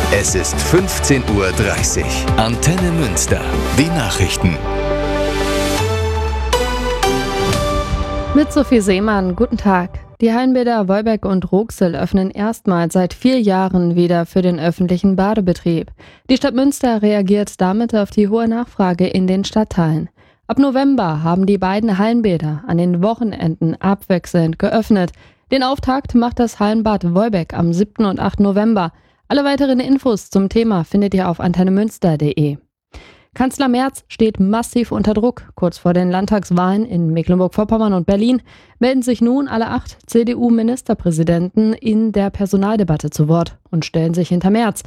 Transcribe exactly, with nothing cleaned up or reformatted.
Es ist fünfzehn Uhr dreißig. Antenne Münster. Die Nachrichten. Mit Sophie Seemann, guten Tag. Die Hallenbäder Wolbeck und Rooxel öffnen erstmals seit vier Jahren wieder für den öffentlichen Badebetrieb. Die Stadt Münster reagiert damit auf die hohe Nachfrage in den Stadtteilen. Ab November haben die beiden Hallenbäder an den Wochenenden abwechselnd geöffnet. Den Auftakt macht das Hallenbad Wolbeck am siebten und achten November. Alle weiteren Infos zum Thema findet ihr auf antennemünster punkt de. Kanzler Merz steht massiv unter Druck. Kurz vor den Landtagswahlen in Mecklenburg-Vorpommern und Berlin melden sich nun alle acht C D U-Ministerpräsidenten in der Personaldebatte zu Wort und stellen sich hinter Merz.